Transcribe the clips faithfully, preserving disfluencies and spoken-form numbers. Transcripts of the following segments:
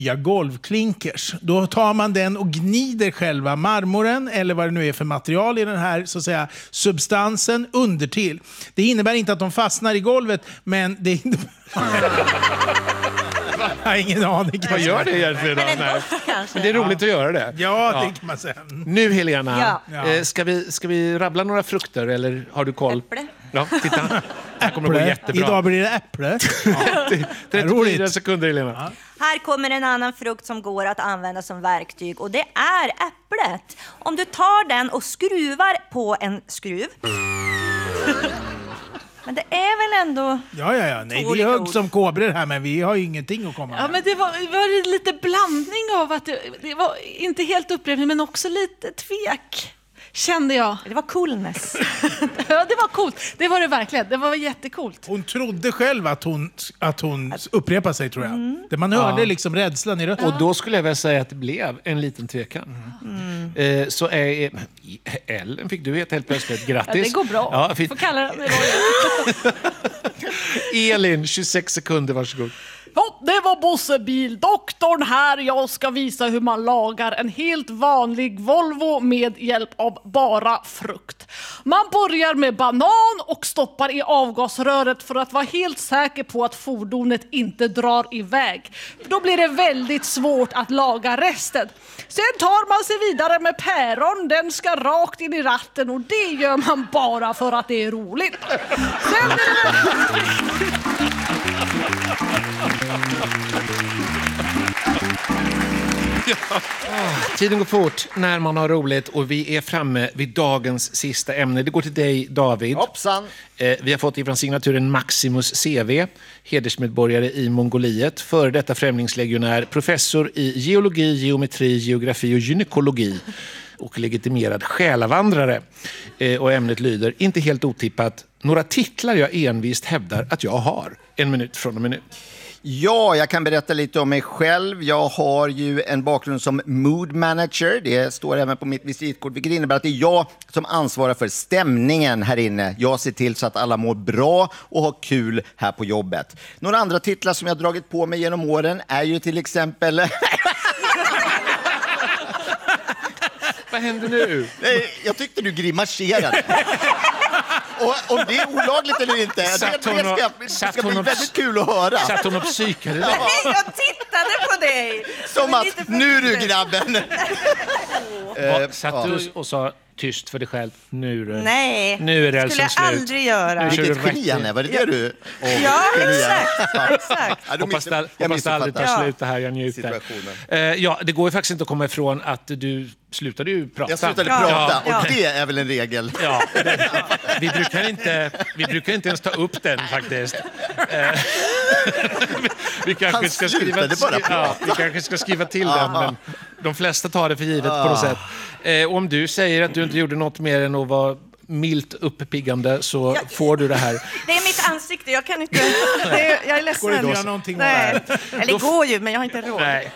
Ja, golvklinkers. Då tar man den och gnider själva marmoren eller vad det nu är för material i den här så att säga substansen undertill. Det innebär inte att de fastnar i golvet, men det innebär... Jag har ingen aning. Vad gör det egentligen då? Nej. Men det är roligt att göra det. Ja, det kan man säga. Nu Helena, Ja. eh, ska, vi, ska vi rabbla några frukter eller har du koll? Äpple. Ja, titta. Det här kommer att gå jättebra. Idag blir det äpple. trettiofyra sekunder Helena. Ja. Här kommer en annan frukt som går att använda som verktyg och det är äpplet. Om du tar den och skruvar på en skruv. Men det är väl ändå... Ja, ja, ja. Nej, Två vi är olika hög ord. som kobror här, men vi har ju ingenting att komma Ja, med. men det var, det var lite blandning av att det, det var inte helt upplevelse men också lite tvek. Kände jag. Det var coolness. Ja, det var coolt. Det var det verkligen. Det var jättecoolt. Hon trodde själv att hon, att hon upprepar sig, tror jag. Mm. Det man hörde Ja. liksom rädslan i rösten. Och då skulle jag väl säga att det blev en liten tvekan. Mm. Eh, så är Ellen fick du heta helt plötsligt. Grattis. Ja, det går bra. Ja, fint. Får kalla det Elin, tjugosex sekunder, varsågod. Ja, det var Bosse Bildoktorn här. Jag ska visa hur man lagar en helt vanlig Volvo med hjälp av bara frukt. Man börjar med banan och stoppar i avgasröret för att vara helt säker på att fordonet inte drar iväg. Då blir det väldigt svårt att laga resten. Sen tar man sig vidare med päron. Den ska rakt in i ratten och det gör man bara för att det är roligt. Sen är det... Tiden går fort när man har roligt och vi är framme vid dagens sista ämne. Det går till dig, David. Hoppsan. Eh, vi har fått ifrån signaturen Maximus C V, hedersmedborgare i Mongoliet, före detta främlingslegionär, professor i geologi, geometri, geografi och gynekologi och legitimerad själavandrare. Eh, och ämnet lyder, inte helt otippat, några titlar jag envist hävdar att jag har. En minut från och med nu. Ja, jag kan berätta lite om mig själv. Jag har ju en bakgrund som mood manager. Det står även på mitt visitkort, vilket innebär att det är jag som ansvarar för stämningen här inne. Jag ser till så att alla mår bra och har kul här på jobbet. Några andra titlar som jag har dragit på mig genom åren är ju till exempel... Vad händer nu? Jag tyckte du grimaserade. Och om det är olagligt eller inte, Satt det, hon det ska, och- det satt ska hon bli och- väldigt kul att höra. Satt hon och psykade dig? Nej, jag tittade på dig. Som Men att, lite för nu du mycket. grabben. Vad, satt du och sa tyst för dig själv? Nu, du. Nej, Nu är det skulle alltså jag slut. aldrig göra. Nu kör Vilket du rätt geni, i. Anna, var det det du... Ja, exakt. exakt. Ja, då Hoppas miss- det, jag hoppas det aldrig tar Ja. slut det här, jag njuter. Situationen. Eh, ja, det går ju faktiskt inte att komma ifrån att du slutade ju prata. Jag slutade Ja. prata, Ja. och det är väl en regel. Ja, det, vi, brukar inte, vi brukar inte ens ta upp den faktiskt. Eh, vi kanske Han ska skriva, slutade bara ja, prata. vi kanske ska skriva till den, men de flesta tar det för givet på något sätt. Eh, om du säger att du inte gjorde något mer än att vara milt uppiggande så Ja. får du det här. Det är mitt ansikte, jag kan inte... Det är, jag är ledsen. Går det inte att göra någonting med Nej. det Eller det går ju, men jag har inte råd. Nej.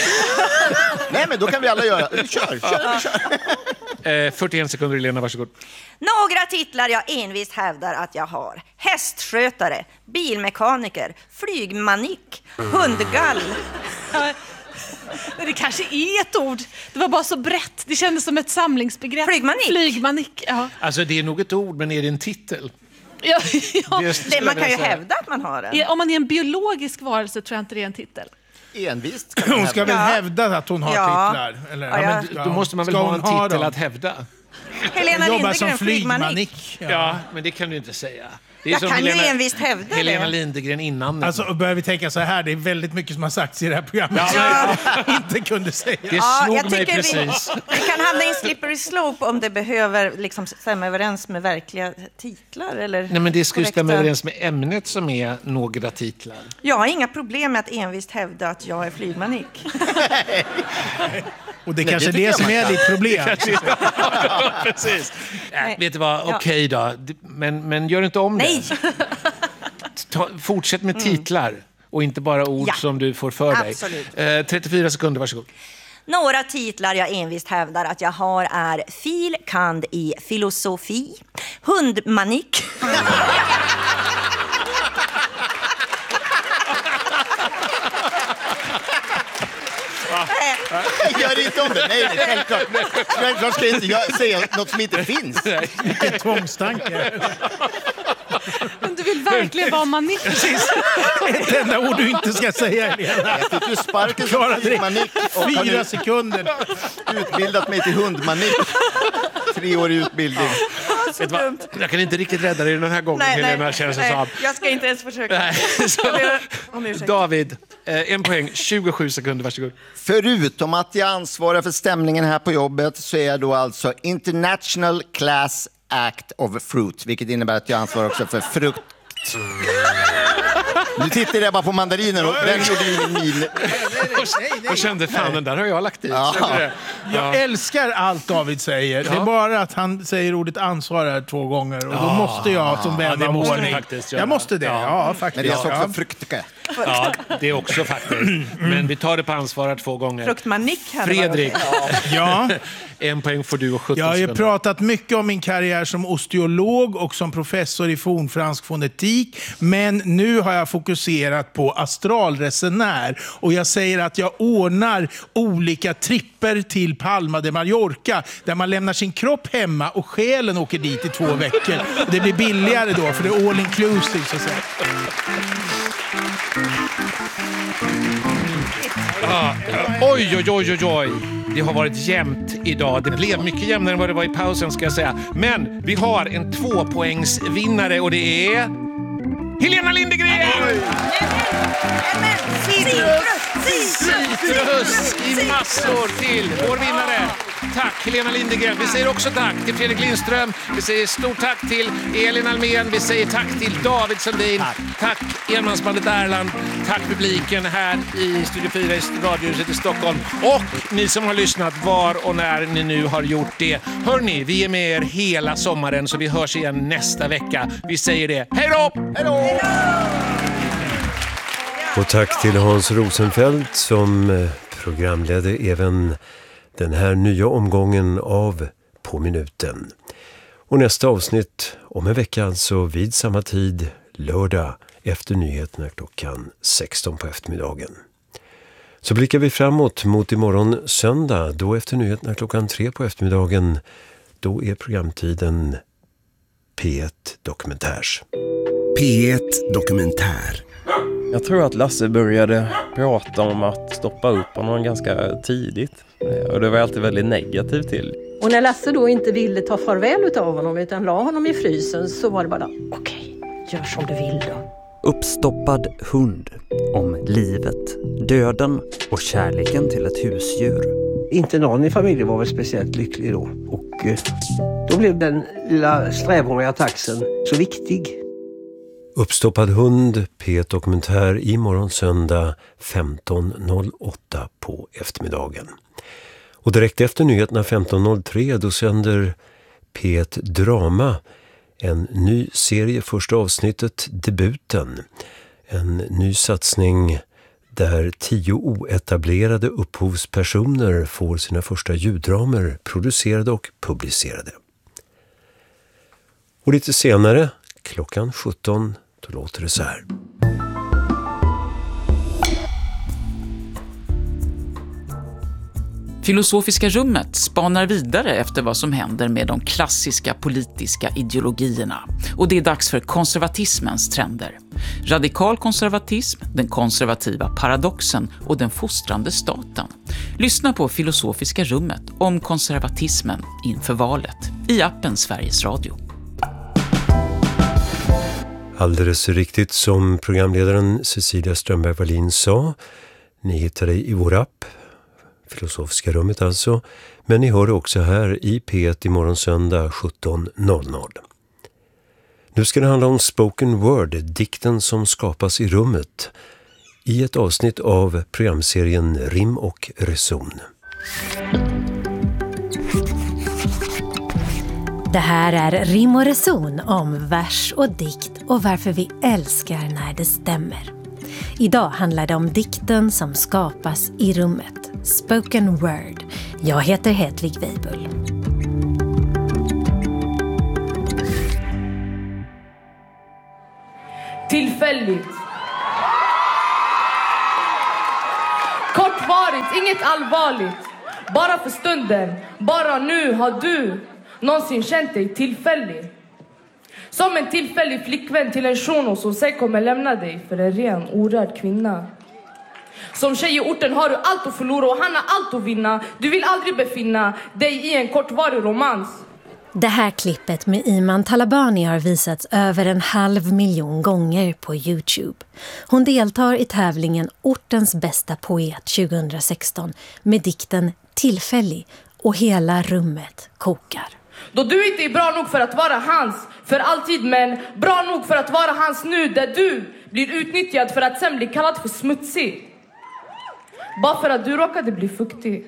Nej, men då kan vi alla göra. Kör, kör, kör. Eh, fyrtioen sekunder, Elena, varsågod. Några titlar jag envist hävdar att jag har. Hästskötare, bilmekaniker, flygmanik, hundgall. Ja, det kanske är ett ord. Det var bara så brett. Det kändes som ett samlingsbegrepp. Flygmanik. Flygmanik, ja. Alltså det är nog ett ord, men är det en titel? ja, ja. Det Det, skulle man jag kan ju vilja säga. hävda att man har den. Ja, om man är en biologisk varelse tror jag inte det är en titel. Envist kan man Hon ska väl Ja. hävda att hon har Ja. titlar? Eller? Ja, Men ja. då måste man väl Ska ha en hon ha titel dem? att hävda? Helena Jobbar Lindegren, som flygmanik. flygmanik. Ja. Ja, men det kan du inte säga. Det är Jag som kan ju Helena, envist hävda Helena det. Lindegren innan. Alltså, börjar vi tänka så här, det är väldigt mycket som har sagts i det här programmet som jag inte kunde säga. det Ja, slog jag mig tycker vi, precis. vi kan hamna i en slippery slope om det behöver liksom stämma överens med verkliga titlar. Eller Nej, men det ska ju korrekta- stämma överens med ämnet som är några titlar. Jag har inga problem med att envist hävda att jag är flygmanik. Och det är Nej, kanske det det, tycker som jag man är ditt problem. Precis. Äh, Nej. vet du vad, Ja. okej då. D- Men, men gör inte om Nej, det. Ta, fortsätt med titlar och inte bara ord Ja. som du får för dig. Absolut. Eh, trettiofyra sekunder, varsågod. några titlar jag envist hävdar att jag har är fil. kand. i filosofi, hundmanik, Gör inte om det. Nej, det är självklart. Självklart ska jag inte jag säga något som inte finns. Vilken tvångstanke. Men du vill verkligen vara manick. Precis. Ett enda ord du inte ska säga, Helena. Jag fick ju sparken Klarade som det. manick och har Fyra nu sekunder. utbildat mig till hundmanick. Tre år i utbildning. Vet du vad? Jag kan inte riktigt rädda dig den här gången, Nej, Helena, nej, känns det nej. som. Jag ska inte ens försöka. Nej, så, Jag ber om ursäkt. David, eh, en poäng, tjugosju sekunder, varsågod. Förutom att jag ansvarar för stämningen här på jobbet så är jag då alltså International Class Act of Fruit, vilket innebär att jag ansvarar också för frukt. Nu tittar jag bara på mandarinen och den gjorde ju min min. Och kände, fan, den där har jag lagt i. Ja. Kände det? Jag älskar allt David säger. Det är bara att han säger ordet ansvar här två gånger. Och då måste jag som vän det av måste ordning. du faktiskt göra. Jag måste det, Ja. ja, Men faktiskt. det är också Ja. fruktka. Ja, det är också faktiskt. Men vi tar det på ansvar två gånger. Fruktmanick här. Fredrik, Ja. en poäng får du och sjutton Jag har ju sekunder. pratat mycket om min karriär som osteolog och som professor i fornfransk fonetik. Men nu har jag fokuserat på astralresenär. Och jag säger att jag ordnar olika tripper till Palma de Mallorca. Där man lämnar sin kropp hemma och själen åker dit i två veckor. Det blir billigare då, för det är all inclusive så att säga. Ah, oj, oj, oj, oj, oj. Det har varit jämnt idag. Det blev mycket jämnare än vad det var i pausen, ska jag säga. Men vi har en tvåpoängsvinnare och det är Helena Lindegren! Citrus i massor till vår vinnare. Tack Helena Lindegren. Vi säger också tack till Fredrik Lindström. Vi säger stort tack till Elin Almén. Vi säger tack till David Sundin. Tack, tack enmansbandet Erland. Tack publiken här i Studio fyra i Radiohuset i Stockholm. Och ni som har lyssnat var och när ni nu har gjort det. Hörrni, vi är med er hela sommaren så vi hörs igen nästa vecka. Vi säger det. Hej då! Hej då! Och tack till Hans Rosenfeldt som programledde även den här nya omgången av På minuten. Och nästa avsnitt om en vecka alltså vid samma tid, lördag efter nyheterna klockan sexton på eftermiddagen. Så blickar vi framåt mot imorgon söndag, då efter nyheterna klockan tre på eftermiddagen. Då är programtiden P ett Dokumentärs. P ett Dokumentär. Jag tror att Lasse började prata om att stoppa upp honom ganska tidigt. Och det var jag alltid väldigt negativ till. Och när Lasse då inte ville ta farväl av honom utan la honom i frysen så var det bara, okej, gör som du vill då. Uppstoppad hund. Om livet, döden och kärleken till ett husdjur. Inte någon i familjen var väl speciellt lycklig då. Och eh, då blev den lilla strävhåriga taxen så viktig. Uppstoppad hund, P ett Dokumentär i morgon söndag femton noll åtta på eftermiddagen. Och direkt efter nyheterna femton noll tre då sänder P ett Drama en ny serie, första avsnittet, Debuten. En ny satsning där tio oetablerade upphovspersoner får sina första ljuddramer producerade och publicerade. Och lite senare, klockan sjutton, då låter det så här. Filosofiska rummet spanar vidare efter vad som händer med de klassiska politiska ideologierna. Och det är dags för konservatismens trender. Radikal konservatism, den konservativa paradoxen och den fostrande staten. Lyssna på Filosofiska rummet om konservatismen inför valet i appen Sveriges Radio. Alldeles riktigt som programledaren Cecilia Strömberg-Wallin sa. Ni hittar det i vår app, Filosofiska rummet alltså. Men ni hör det också här i P ett imorgon söndag sjutton noll noll. Nu ska det handla om spoken word, dikten som skapas i rummet. I ett avsnitt av programserien Rim och Reson. Det här är Rim och Reson om vers och dikt och varför vi älskar när det stämmer. Idag handlar det om dikten som skapas i rummet. Spoken word. Jag heter Hedvig Weibull. Tillfälligt. Kort kortvarigt, inget allvarligt. Bara för stunden, bara nu har du någonsin känt dig tillfällig. Som en tillfällig flickvän till en shuno som sen kommer lämna dig för en ren, orörd kvinna. Som tjej i orten har du allt att förlora och han har allt att vinna. Du vill aldrig befinna dig i en kortvarig romans. Det här klippet med Iman Talabani har visats över en halv miljon gånger på YouTube. Hon deltar i tävlingen Ortens bästa poet tjugohundrasexton med dikten Tillfällig och hela rummet kokar. Då du inte är bra nog för att vara hans för alltid, men bra nog för att vara hans nu, där du blir utnyttjad för att sen bli kallad för smutsig. Bara för att du råkade bli fuktig.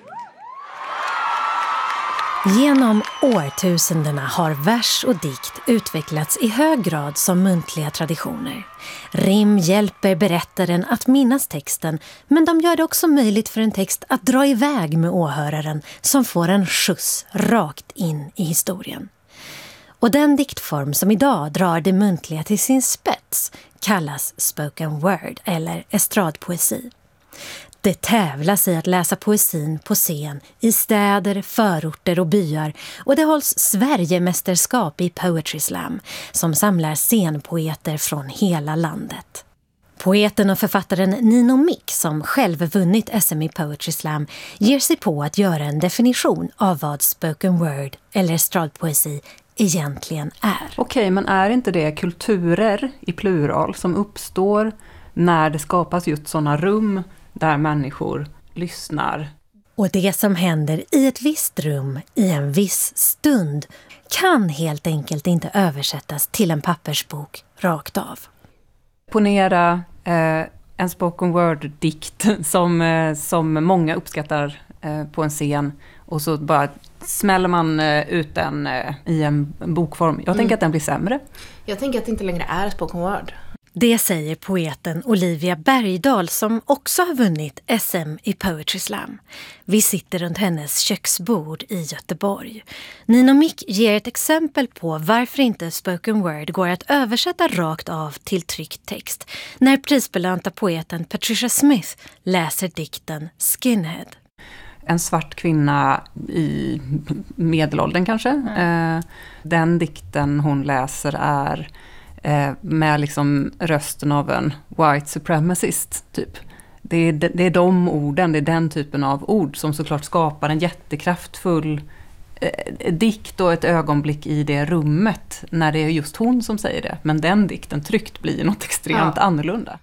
Genom årtusendena har vers och dikt utvecklats i hög grad som muntliga traditioner. Rim hjälper berättaren att minnas texten, men de gör det också möjligt för en text att dra iväg med åhöraren som får en skjuts rakt in i historien. Och den diktform som idag drar det muntliga till sin spets kallas spoken word eller estradpoesi. Det tävlas i att läsa poesin på scen i städer, förorter och byar, och det hålls Sverigemästerskap i Poetry Slam som samlar scenpoeter från hela landet. Poeten och författaren Nino Mick, som själv vunnit S M i Poetry Slam, ger sig på att göra en definition av vad spoken word eller estradpoesi egentligen är. Okej, men är inte det kulturer i plural som uppstår när det skapas just sådana rum där människor lyssnar? Och det som händer i ett visst rum i en viss stund kan helt enkelt inte översättas till en pappersbok rakt av. Ponera eh, en spoken word-dikt som, eh, som många uppskattar eh, på en scen, och så bara smäller man eh, ut den eh, i en bokform. Jag tänker Mm. att den blir sämre. Jag tänker att det inte längre är spoken word. Det säger poeten Olivia Bergdahl, som också har vunnit S M i Poetry Slam. Vi sitter runt hennes köksbord i Göteborg. Nino Mick ger ett exempel på varför inte spoken word går att översätta rakt av till tryckt text när prisbelönta poeten Patricia Smith läser dikten Skinhead. En svart kvinna i medelåldern kanske. Eh, den dikten hon läser är eh, med liksom rösten av en white supremacist typ. Det är, det är de orden, det är den typen av ord som såklart skapar en jättekraftfull eh, dikt och ett ögonblick i det rummet när det är just hon som säger det. Men den dikten tryckt blir något extremt Ja. annorlunda.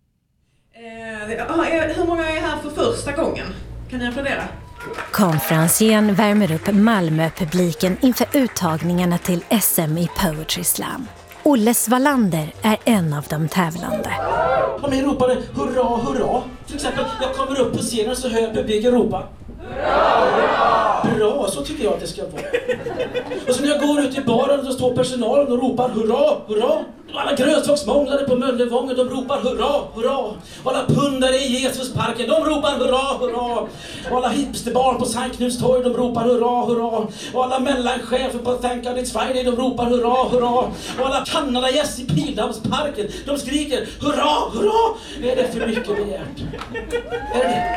Eh, hur många är här för första gången? Kan ni applådera? Konferencieren värmer upp Malmö-publiken inför uttagningarna till S M i Poetry Slam. Olle Svalander är en av de tävlande. Om ni ropade hurra, hurra. Till exempel, jag kommer upp på scenen så hör jag publiken ropa. Hurra, hurra! Bra, så tycker jag att det ska vara. Och så när jag går ut i baren så står personalen och ropar hurra, hurra. Alla grönsaksmånglare på Möllevången, de ropar hurra, hurra. Och alla pundare i Jesusparken, de ropar hurra, hurra. Och alla hipsterbarn på Sankt Knuts torg, de ropar hurra, hurra. Och alla mellanchefer på Thank God It's Friday, de ropar hurra, hurra. Och alla Kanada-gäss i Pildammsparken, de skriker hurra, hurra. Är det för mycket begärt? Är det?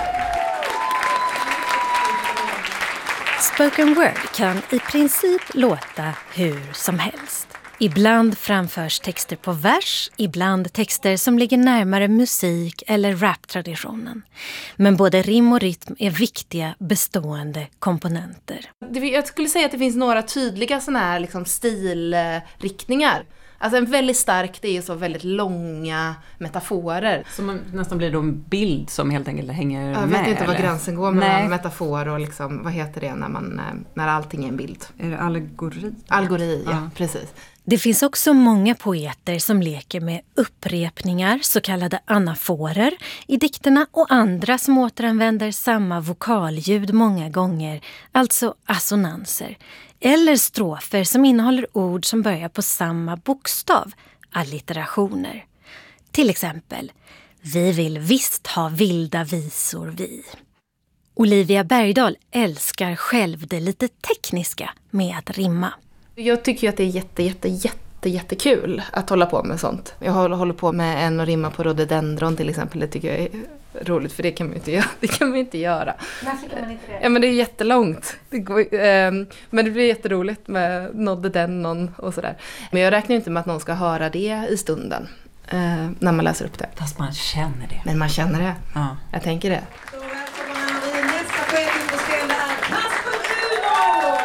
Spoken word kan i princip låta hur som helst. Ibland framförs texter på vers, ibland texter som ligger närmare musik eller raptraditionen. Men både rim och rytm är viktiga bestående komponenter. Det, jag skulle säga att det finns några tydliga såna här liksom stilriktningar. Alltså en väldigt stark, det är så väldigt långa metaforer. Som nästan blir då en bild som helt enkelt hänger med. Jag vet inte var eller? gränsen går mellan Nej. metafor och liksom, vad heter det när, man, när allting är en bild? Är det allegori? Allegori, ja, Ja. precis. Det finns också många poeter som leker med upprepningar, så kallade anaforer, i dikterna, och andra som återanvänder samma vokalljud många gånger, alltså assonanser. Eller strofer som innehåller ord som börjar på samma bokstav, allitterationer. Till exempel, vi vill visst ha vilda visor vi. Olivia Bergdahl älskar själv det lite tekniska med att rimma. Jag tycker ju att det är jätte, jätte, jätte, jättekul att hålla på med sånt. Jag håller, håller på med en och rimma på rhododendron till exempel. Det tycker jag är roligt för det kan man ju inte göra. Det kan man inte göra. Varför kan man inte det? Ja, men det är jättelångt. Det går, eh, men det blir jätteroligt med nådde den någon och sådär. Men jag räknar inte med att någon ska höra det i stunden eh, när man läser upp det. Fast man känner det. Men man känner det. Ja. Jag tänker det. Så välkomna vi nästa poet på scen, det är Kasper Uno!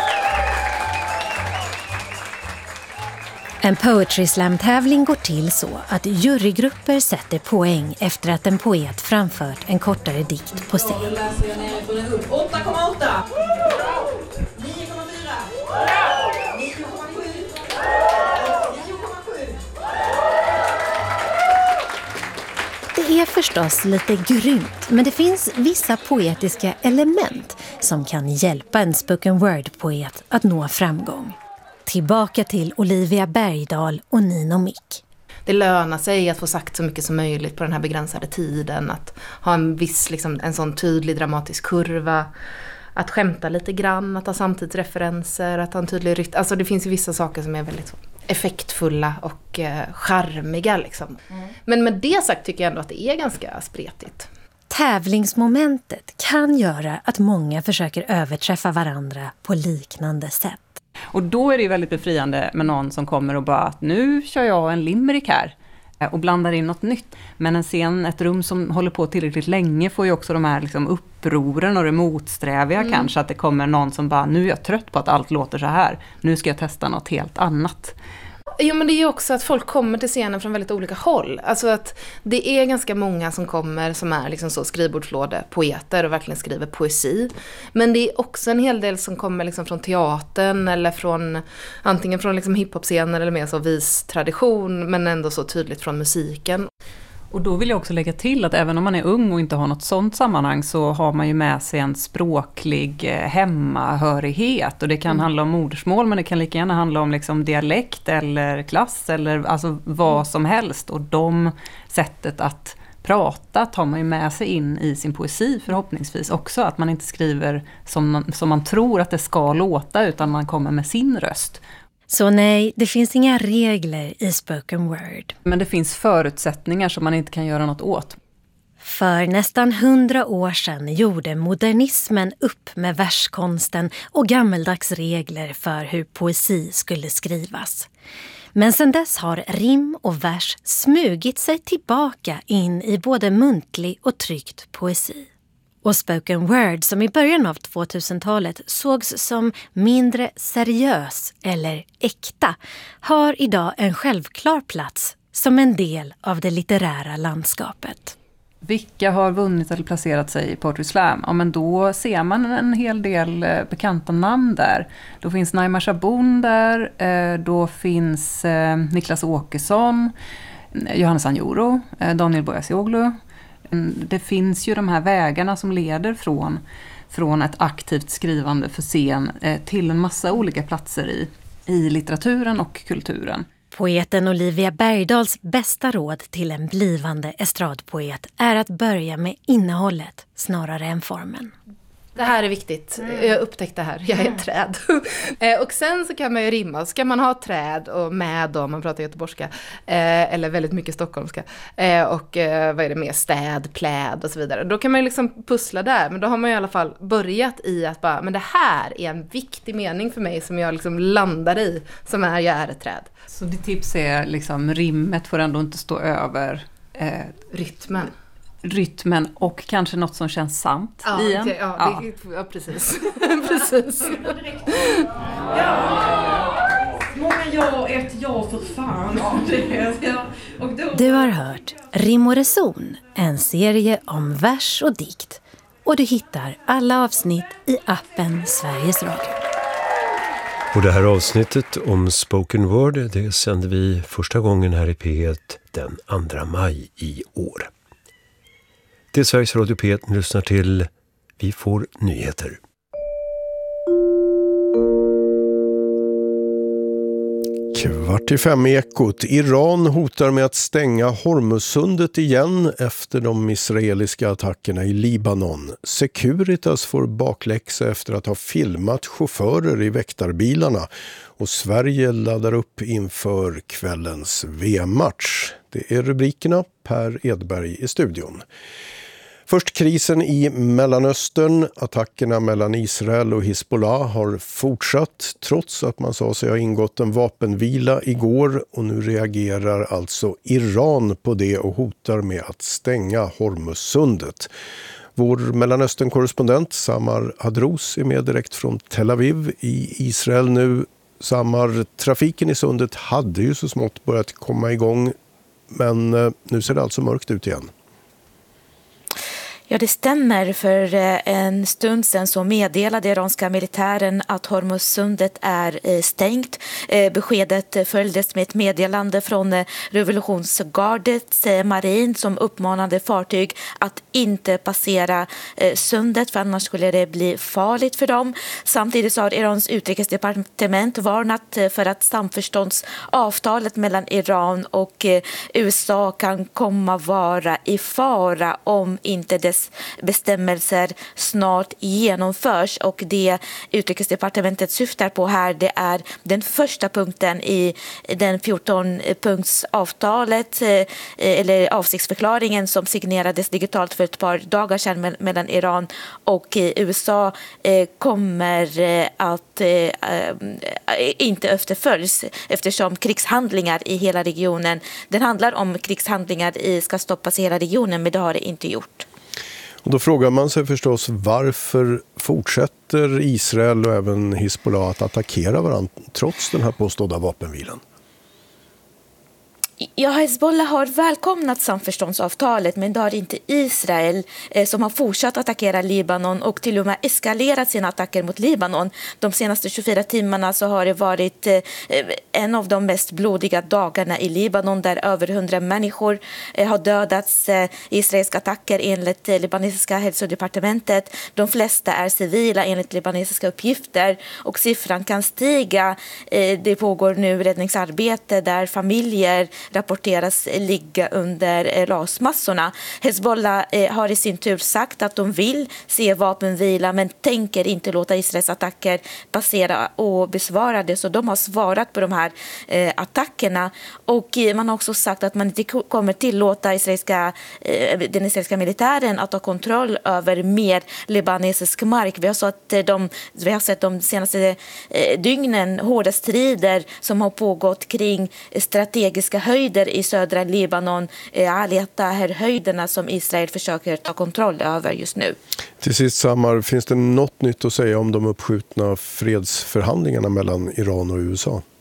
En Poetry Slam-tävling går till så att jurygrupper sätter poäng efter att en poet framfört en kortare dikt på scen. Då läser jag nerifrån och upp. åtta komma åtta! nio komma fyra! nio komma sju! nio komma sju! Det är förstås lite grymt, men det finns vissa poetiska element som kan hjälpa en spoken word-poet att nå framgång. Tillbaka till Olivia Bergdahl och Nino Mick. Det lönar sig att få sagt så mycket som möjligt på den här begränsade tiden. Att ha en viss, liksom, en sån tydlig dramatisk kurva. Att skämta lite grann, att ha samtidsreferenser, att ha en tydlig rytm. Alltså det finns ju vissa saker som är väldigt effektfulla och eh, charmiga liksom. Mm. Men med det sagt tycker jag ändå att det är ganska spretigt. Tävlingsmomentet kan göra att många försöker överträffa varandra på liknande sätt. Och då är det ju väldigt befriande med någon som kommer och bara att nu kör jag en limerick här och blandar in något nytt. Men en scen, ett rum som håller på tillräckligt länge får ju också de här liksom upproren och det motsträviga mm. kanske. Att det kommer någon som bara, nu är jag trött på att allt låter så här. Nu ska jag testa något helt annat. Jo, men det är ju också att folk kommer till scenen från väldigt olika håll. Alltså att det är ganska många som kommer som är liksom så skrivbordslådepoeter och verkligen skriver poesi. Men det är också en hel del som kommer liksom från teatern eller från antingen från liksom hiphop-scener eller mer så vis tradition, men ändå så tydligt från musiken. Och då vill jag också lägga till att även om man är ung och inte har något sånt sammanhang så har man ju med sig en språklig hemmahörighet. Och det kan mm. handla om modersmål, men det kan lika gärna handla om liksom dialekt eller klass eller alltså vad som helst. Och de sättet att prata tar man ju med sig in i sin poesi förhoppningsvis också. Att man inte skriver som, som man tror att det ska låta utan man kommer med sin röst. Så nej, det finns inga regler i spoken word. Men det finns förutsättningar som man inte kan göra något åt. För nästan hundra år sedan gjorde modernismen upp med verskonsten och gammeldags regler för hur poesi skulle skrivas. Men sedan dess har rim och vers smugit sig tillbaka in i både muntlig och tryckt poesi. Och spoken word som i början av tvåtusentalet sågs som mindre seriös eller äkta har idag en självklar plats som en del av det litterära landskapet. Vilka har vunnit eller placerat sig i Poetry Slam? Ja, men då ser man en hel del bekanta namn där. Då finns Naima Shabun där, då finns Niklas Åkesson, Johannes Anjoro, Daniel Boyasioglu. Det finns ju de här vägarna som leder från, från ett aktivt skrivande för scen till en massa olika platser i, i litteraturen och kulturen. Poeten Olivia Bergdahls bästa råd till en blivande estradpoet är att börja med innehållet snarare än formen. Det här är viktigt. Mm. Jag upptäckte det här. Jag är ett träd. Och sen så kan man ju rimma. Ska man ha träd och med om man pratar göteborgska. Eh, eller väldigt mycket stockholmska. Eh, och eh, vad är det mer? Städ, pläd och så vidare. Då kan man ju liksom pussla där. Men då har man i alla fall börjat i att bara, men det här är en viktig mening för mig som jag liksom landar i. Som är, jag är ett träd. Så ditt tips är liksom rimmet får ändå inte stå över eh, rytmen. rytmen och kanske något som känns sant ja, igen. Okay, ja, ja. Det, ja, precis. precis. Ja. Många ja, ett ja för fan. Ja. Och då... Du har hört Rim och reson, en serie om vers och dikt. Och du hittar alla avsnitt i appen Sveriges Radio. Och det här avsnittet om spoken word, det sänder vi första gången här i P ett den andra maj i år. Det är Sveriges Radio P ett, ni lyssnar till Vi får nyheter. Kvart i fem i Ekot. Iran hotar med att stänga Hormuzsundet igen efter de israeliska attackerna i Libanon. Securitas får bakläxa efter att ha filmat chaufförer i väktarbilarna. Och Sverige laddar upp inför kvällens V M-match. Det är rubrikerna. Per Edberg i studion. Först krisen i Mellanöstern. Attackerna mellan Israel och Hezbollah har fortsatt trots att man sa sig ha ingått en vapenvila igår, och nu reagerar alltså Iran på det och hotar med att stänga Hormuzsundet. Vår Mellanöstern-korrespondent Samar Hadrouz är med direkt från Tel Aviv i Israel nu. Samar, trafiken i sundet hade ju så smått börjat komma igång, men nu ser det alltså mörkt ut igen. Ja, det stämmer. För en stund sedan så meddelade iranska militären att Hormuzsundet är stängt. Beskedet följdes med ett meddelande från revolutionsgardets marin som uppmanade fartyg att inte passera sundet, för annars skulle det bli farligt för dem. Samtidigt har Irans utrikesdepartement varnat för att samförståndsavtalet mellan Iran och U S A kan komma vara i fara om inte dess bestämmelser snart genomförs, och det utrikesdepartementet syftar på här, det är den första punkten i den fjorton-punktsavtalet eller avsiktsförklaringen som signerades digitalt för ett par dagar sedan mellan Iran och U S A kommer att inte efterföljs eftersom krigshandlingar i hela regionen, den handlar om krigshandlingar ska stoppas i hela regionen, men det har det inte gjort. Och då frågar man sig förstås, varför fortsätter Israel och även Hezbollah att attackera varandra trots den här påstådda vapenvilan? Ja, Hezbollah har välkomnat samförståndsavtalet, men det har inte Israel eh, som har fortsatt attackera Libanon och till och med eskalerat sina attacker mot Libanon. De senaste tjugofyra timmarna så har det varit eh, en av de mest blodiga dagarna i Libanon, där över hundra människor eh, har dödats i eh, israeliska attacker enligt eh, libanesiska hälsodepartementet. De flesta är civila enligt libanesiska uppgifter, och siffran kan stiga. Eh, det pågår nu räddningsarbete där familjer rapporteras ligga under rasmassorna. Hezbollah eh, har i sin tur sagt att de vill se vapenvila, men tänker inte låta Israels attacker passera och besvara det. Så de har svarat på de här eh, attackerna, och eh, man har också sagt att man inte kommer tillåta israeliska, eh, den israeliska militären att ha kontroll över mer libanesisk mark. Vi har, så att de, vi har sett de senaste eh, dygnen hårda strider som har pågått kring strategiska höjder i södra Libanon, Aliyah-höjderna som Israel försöker ta kontroll över just nu. Till sist, Samar, finns det något nytt att säga om de uppskjutna fredsförhandlingarna mellan Iran och U S A?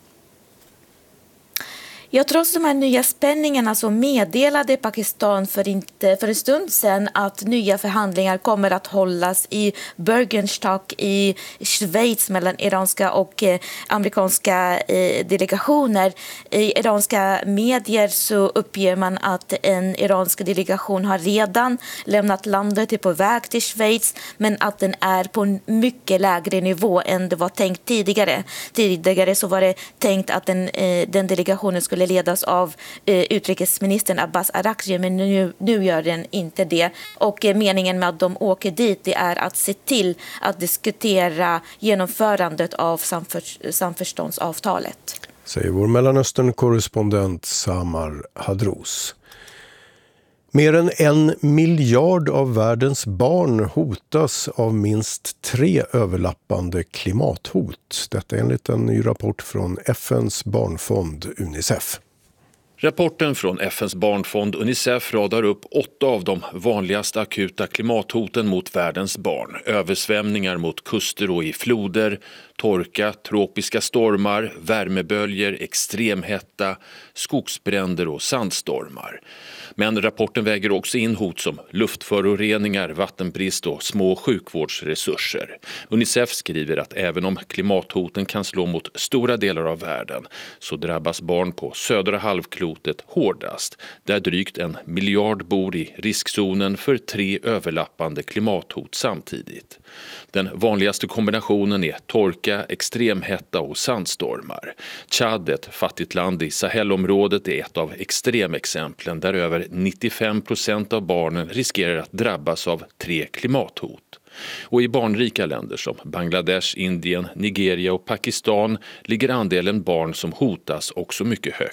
Ja, trots de här nya spänningarna så meddelade Pakistan för, inte, för en stund sedan att nya förhandlingar kommer att hållas i Bürgenstock i Schweiz mellan iranska och eh, amerikanska eh, delegationer. I iranska medier så uppger man att en iransk delegation har redan lämnat landet, är på väg till Schweiz, men att den är på en mycket lägre nivå än det var tänkt tidigare. Tidigare så var det tänkt att den, eh, den delegationen skulle ledas av eh, utrikesministern Abbas Arakci, men nu, nu gör den inte det. Och eh, meningen med att de åker dit, det är att se till att diskutera genomförandet av samför, samförståndsavtalet. Säger vår Mellanöstern-korrespondent Samar Hadrouz. Mer än en miljard av världens barn hotas av minst tre överlappande klimathot. Detta enligt en ny rapport från F N:s barnfond Unicef. Rapporten från F N:s barnfond Unicef radar upp åtta av de vanligaste akuta klimathoten mot världens barn. Översvämningar mot kuster och i floder, torka, tropiska stormar, värmeböljer, extremhetta, skogsbränder och sandstormar. Men rapporten väger också in hot som luftföroreningar, vattenbrist och små sjukvårdsresurser. Unicef skriver att även om klimathoten kan slå mot stora delar av världen så drabbas barn på södra halvklotet hårdast, där drygt en miljard bor i riskzonen för tre överlappande klimathot samtidigt. Den vanligaste kombinationen är torka, extremhetta och sandstormar. Tchad, ett fattigt land i Sahelområdet, är ett av extremexemplen där över nittiofem procent av barnen riskerar att drabbas av tre klimathot. Och i barnrika länder som Bangladesh, Indien, Nigeria och Pakistan ligger andelen barn som hotas också mycket högt.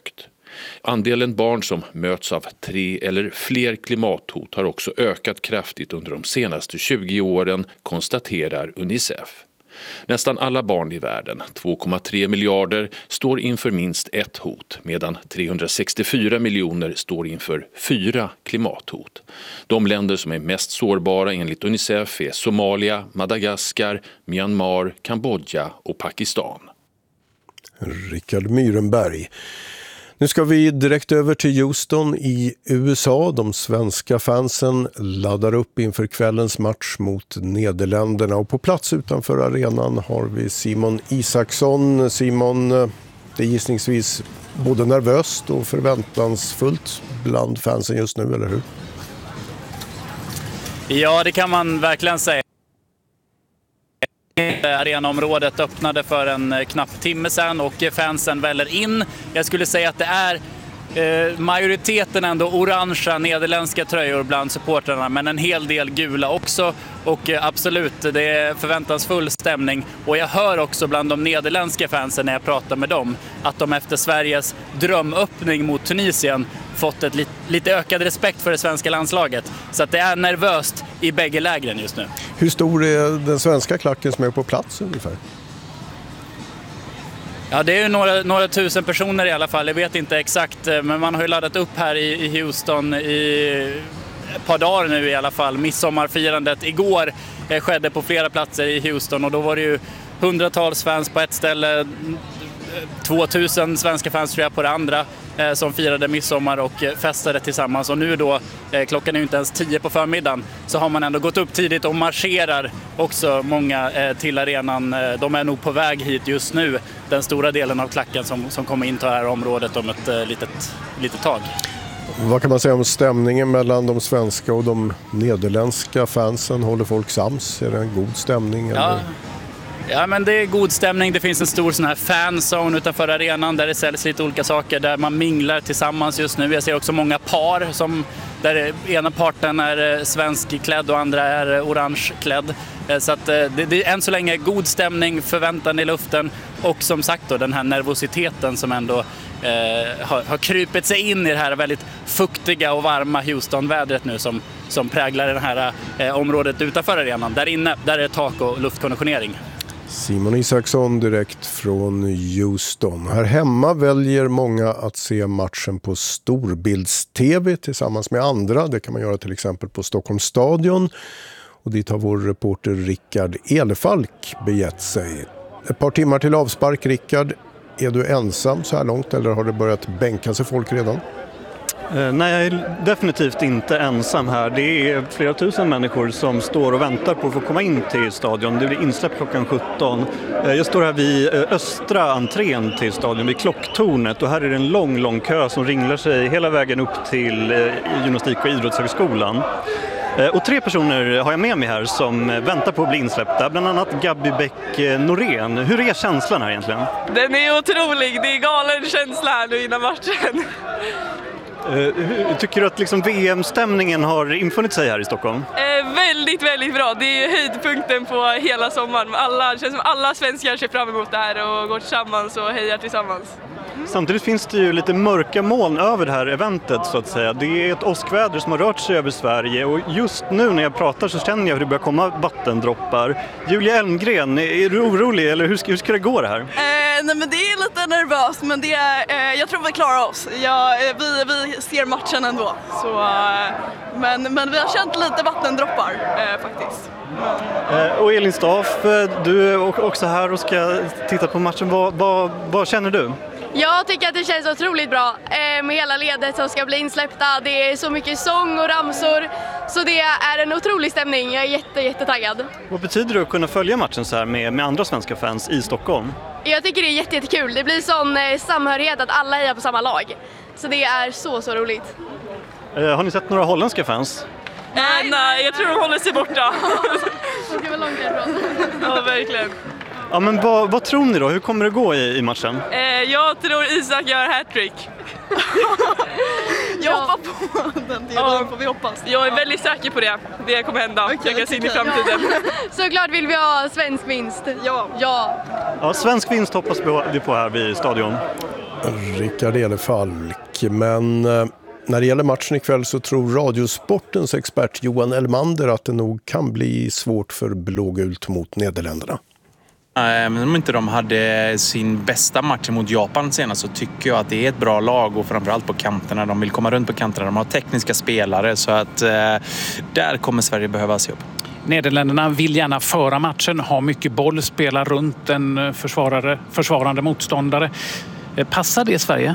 Andelen barn som möts av tre eller fler klimathot har också ökat kraftigt under de senaste tjugo åren, konstaterar Unicef. Nästan alla barn i världen, två komma tre miljarder, står inför minst ett hot, medan trehundrasextiofyra miljoner står inför fyra klimathot. De länder som är mest sårbara enligt Unicef är Somalia, Madagaskar, Myanmar, Kambodja och Pakistan. Rickard Myrenberg. Nu ska vi direkt över till Houston i U S A. De svenska fansen laddar upp inför kvällens match mot Nederländerna. Och på plats utanför arenan har vi Simon Isaksson. Simon, det är gissningsvis både nervöst och förväntansfullt bland fansen just nu, eller hur? Ja, det kan man verkligen säga. Arenaområdet öppnade för en knapp timme sedan och fansen väller in. Jag skulle säga att det är eh, majoriteten ändå orangea nederländska tröjor bland supportrarna, men en hel del gula också. Och eh, absolut, det är förväntansfull stämning. Och jag hör också bland de nederländska fansen när jag pratar med dem att de efter Sveriges drömöppning mot Tunisien fått ett lit, lite ökad respekt för det svenska landslaget. Så att det är nervöst i bägge lägren just nu. Hur stor är den svenska klacken som är på plats ungefär? Ja, det är ju några, några tusen personer i alla fall. Jag vet inte exakt, men man har ju laddat upp här i, i Houston i ett par dagar nu i alla fall. Midsommarfirandet igår eh, skedde på flera platser i Houston och då var det ju hundratals fans på ett ställe, tvåtusen svenska fans tror jag på det andra, eh, som firade midsommar och eh, festade tillsammans. Och nu då, eh, klockan är ju inte ens tio på förmiddagen, så har man ändå gått upp tidigt och marscherar också många eh, till arenan. Eh, de är nog på väg hit just nu, den stora delen av klacken som, som kommer in till det här området om ett eh, litet, litet tag. Vad kan man säga om stämningen mellan de svenska och de nederländska fansen? Håller folk sams? Är det en god stämning? Eller? Ja. Ja, men det är god stämning. Det finns en stor sån här fanzone utanför arenan där det säljs lite olika saker, där man minglar tillsammans just nu. Jag ser också många par som, där ena parten är svensk klädd och andra är orange klädd. Så att det, det är än så länge god stämning, förväntan i luften och som sagt då den här nervositeten som ändå eh, har, har krypit sig in i det här väldigt fuktiga och varma Houston-vädret nu som, som präglar det här eh, området utanför arenan. Där inne, där är det tak och luftkonditionering. Simon Isaksson direkt från Houston. Här hemma väljer många att se matchen på storbilds-tv tillsammans med andra. Det kan man göra till exempel på Stockholms stadion. Och dit har vår reporter Rickard Elefalk begett sig. Ett par timmar till avspark, Rickard. Är du ensam så här långt eller har det börjat bänka sig folk redan? Eh, nej, jag är definitivt inte ensam här. Det är flera tusen människor som står och väntar på att få komma in till stadion. Det blir insläpp klockan sjutton. Eh, jag står här vid eh, östra entrén till stadion, vid klocktornet. Och här är det en lång, lång kö som ringlar sig hela vägen upp till eh, gymnastik- och idrottshögskolan. Eh, och tre personer har jag med mig här som eh, väntar på att bli insläppta. Bland annat Gabi Bäck eh, Norén. Hur är känslan här egentligen? Den är otrolig. Det är galen känsla här nu innan matchen. Uh, tycker du att liksom V M-stämningen har infunnit sig här i Stockholm? Eh, väldigt, väldigt bra. Det är höjdpunkten på hela sommaren. Alla, det känns som alla svenskar ser fram emot det här och går tillsammans och hejar tillsammans. Samtidigt finns det ju lite mörka moln över det här eventet så att säga. Det är ett åskväder som har rört sig över Sverige och just nu när jag pratar så känner jag hur det börjar komma vattendroppar. Julia Elmgren, är du orolig eller hur ska, hur ska det gå det här? Eh, nej men det är lite nervöst men det är, eh, jag tror vi klarar oss. Ja, eh, vi, vi ser matchen ändå. Så, eh, men, men vi har känt lite vattendroppar eh, faktiskt. Eh, och Elin Staff, du är också här och ska titta på matchen. Vad, vad, vad känner du? Jag tycker att det känns otroligt bra eh, med hela ledet som ska bli insläppta. Det är så mycket sång och ramsor så det är en otrolig stämning. Jag är jätte, jättetaggad. Vad betyder det att kunna följa matchen så här med, med andra svenska fans i Stockholm? Jag tycker det är jätte, jättekul. Det blir sån eh, samhörighet att alla är på samma lag. Så det är så, så roligt. Eh, har ni sett några holländska fans? Nej, nej, jag tror de håller sig borta. De ska vara långt härifrån. Ja, verkligen. Ja, men vad, vad tror ni då? Hur kommer det gå i, i matchen? Eh, jag tror Isak gör hattrick. Jag hoppar på den dialogen, får vi hoppas. Jag är väldigt säker på det. Det kommer hända. Okay, jag kan se in i framtiden. Ja. Såklart vill vi ha svensk vinst. Ja. Ja. Ja, svensk vinst hoppas vi på här vid stadion. Rickard Elefalk, men eh, när det gäller matchen ikväll så tror Radiosportens expert Johan Elmander att det nog kan bli svårt för blågult mot Nederländerna. Men om inte de hade sin bästa match mot Japan senast så tycker jag att det är ett bra lag och framförallt på kanterna. De vill komma runt på kanterna, de har tekniska spelare så att eh, där kommer Sverige behöva se upp. Nederländerna vill gärna föra matchen, ha mycket boll, spela runt en försvarare, försvarande motståndare. Passar det Sverige?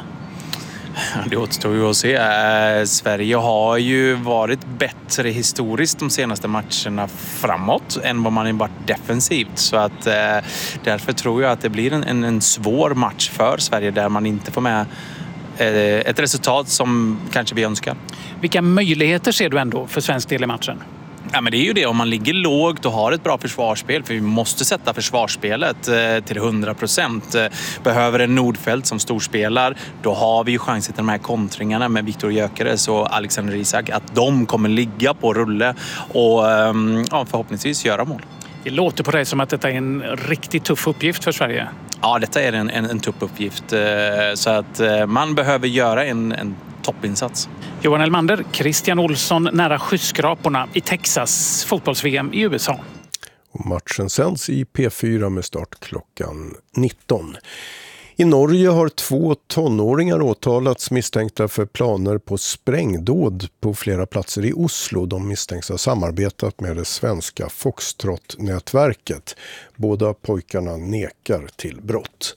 Det återstår ju att se. Eh, Sverige har ju varit bättre historiskt de senaste matcherna framåt än vad man har varit defensivt. Så att eh, därför tror jag att det blir en, en, en svår match för Sverige där man inte får med eh, ett resultat som kanske vi önskar. Vilka möjligheter ser du ändå för svensk del i matchen? Ja, men det är ju det, om man ligger lågt och har ett bra försvarsspel, för vi måste sätta försvarsspelet eh, till hundra procent. Behöver en Nordfeldt som storspelar, då har vi ju chansen till de här kontringarna med Viktor Gyökeres och Alexander Isak, att de kommer ligga på rulle och eh, ja, förhoppningsvis göra mål. Det låter på dig som att detta är en riktigt tuff uppgift för Sverige. Ja, detta är en, en, en tuff uppgift, eh, så att eh, man behöver göra en, en toppinsats. Johan Elmander, Christian Olsson nära skyskraporna i Texas, fotbolls-V M i U S A. Och matchen sänds i P fyra med start klockan nitton. I Norge har två tonåringar åtalats misstänkta för planer på sprängdåd på flera platser i Oslo. De misstänks ha samarbetat med det svenska Foxtrot-nätverket. Båda pojkarna nekar till brott.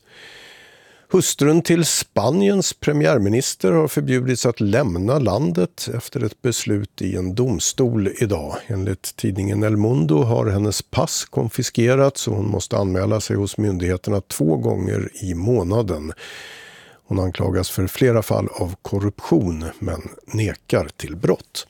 Hustrun till Spaniens premiärminister har förbjudits att lämna landet efter ett beslut i en domstol idag. Enligt tidningen El Mundo har hennes pass konfiskerats och hon måste anmäla sig hos myndigheterna två gånger i månaden. Hon anklagas för flera fall av korruption men nekar till brott.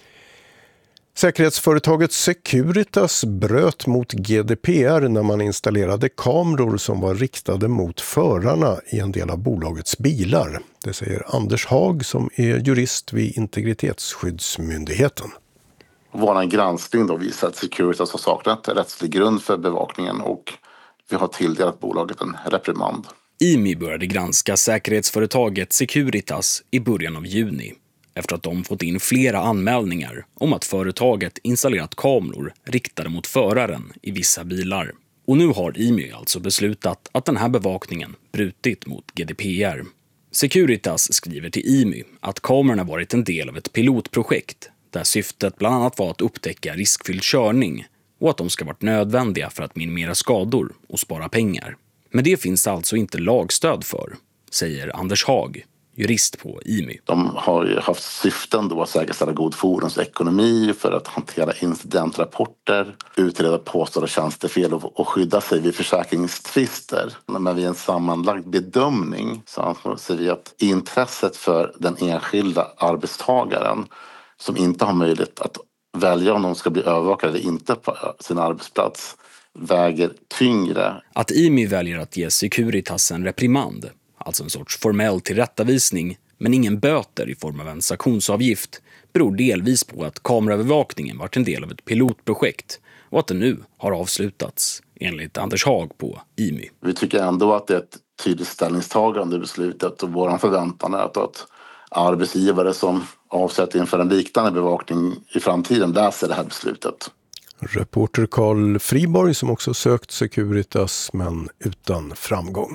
Säkerhetsföretaget Securitas bröt mot G D P R när man installerade kameror som var riktade mot förarna i en del av bolagets bilar. Det säger Anders Hag som är jurist vid Integritetsskyddsmyndigheten. Vår granskning då visar att Securitas har saknat rättslig grund för bevakningen och vi har tilldelat bolaget en reprimand. I M I började granska säkerhetsföretaget Securitas i början av juni, efter att de fått in flera anmälningar om att företaget installerat kameror riktade mot föraren i vissa bilar. Och nu har I M I alltså beslutat att den här bevakningen brutit mot G D P R. Securitas skriver till I M I att kamerorna varit en del av ett pilotprojekt där syftet bland annat var att upptäcka riskfylld körning och att de ska varit nödvändiga för att minimera skador och spara pengar. Men det finns alltså inte lagstöd för, säger Anders Hag, jurist på I M I. De har ju haft syften då att säkerställa god fordonsekonomi för att hantera incidentrapporter, utreda påstådda tjänstefel och skydda sig vid försäkringstvister. Men vid en sammanlagd bedömning så anser vi att intresset för den enskilda arbetstagaren som inte har möjlighet att välja om de ska bli övervakade eller inte på sin arbetsplats väger tyngre. Att I M I väljer att ge Securitas en reprimand, alltså en sorts formell tillrättavisning, men ingen böter i form av en sanktionsavgift, beror delvis på att kameraövervakningen varit en del av ett pilotprojekt och att det nu har avslutats, enligt Anders Hag på I M I. Vi tycker ändå att det är ett tydligt ställningstagande i beslutet och vår förväntan är att, att arbetsgivare som avser att införa en liknande bevakning i framtiden läser det här beslutet. Reporter Carl Friborg som också sökt Securitas men utan framgång.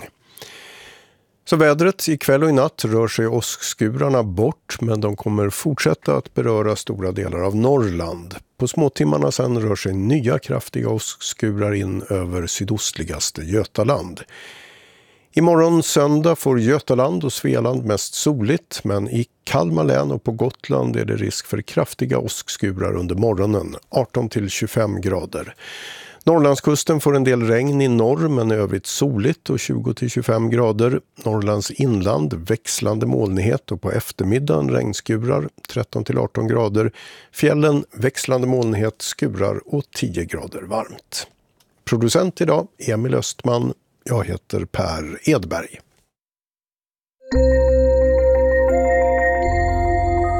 Så vädret ikväll och i natt rör sig åskskurarna bort men de kommer fortsätta att beröra stora delar av Norrland. På småtimmarna sen rör sig nya kraftiga åskskurar in över sydostligaste Götaland. Imorgon söndag får Götaland och Svealand mest soligt men i Kalmar län och på Gotland är det risk för kraftiga åskskurar under morgonen, arton till tjugofem grader. Norrlandskusten får en del regn i norr men i övrigt soligt och tjugo till tjugofem grader. Norrlands inland växlande molnighet och på eftermiddagen regnskurar, tretton till arton grader. Fjällen växlande molnighet, skurar och tio grader varmt. Producent idag Emil Östman. Jag heter Per Edberg.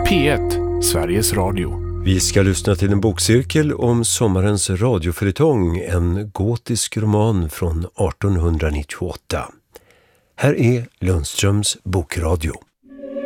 P ett, Sveriges Radio. Vi ska lyssna till en bokcirkel om sommarens radioföretong, en gotisk roman från artonhundranittioåtta. Här är Lundströms bokradio.